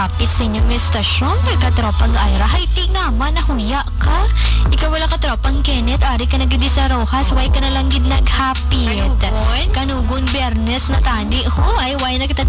Kapit sa inyong istasyon, katropang Ira. Hay, ti nga man, nahuya ka. Ikaw wala katropang Kenneth, ari ka nagidi sa Rojas, why ka na lang gid naghapit. Kanugon? Kanugon, Bernes na tani. Ho, ay, why na kita